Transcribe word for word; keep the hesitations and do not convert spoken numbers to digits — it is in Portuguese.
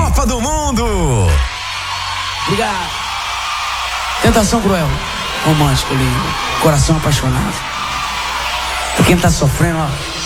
Copa do Mundo. Obrigado. Tentação cruel, romântico, lindo, coração apaixonado. Pra quem tá sofrendo, ó.